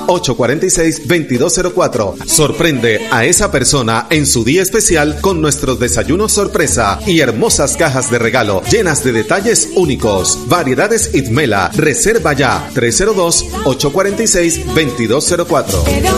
302-846-2204. Sorprende a esa persona en su día especial con nuestros desayunos sorpresa y hermosas cajas de regalo llenas de detalles únicos. Variedades Itmela. Reserva ya 302-846-2204.